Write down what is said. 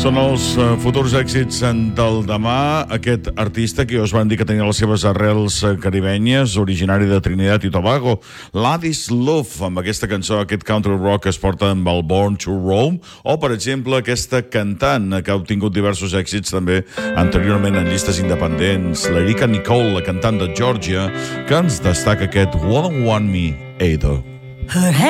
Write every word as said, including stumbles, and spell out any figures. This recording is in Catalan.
Són els uh, futurs èxits del demà. Aquest artista que us van dir que tenia les seves arrels caribenyes, originari de Trinidad i Tobago, Ladis Love, amb aquesta cançó, aquest country rock que es porta amb el Born to Roam, o, per exemple, aquesta cantant que ha obtingut diversos èxits també anteriorment en llistes independents, l'Erika Nicole, la cantant de Georgia, que ens destaca aquest Won't Want Me Either. Her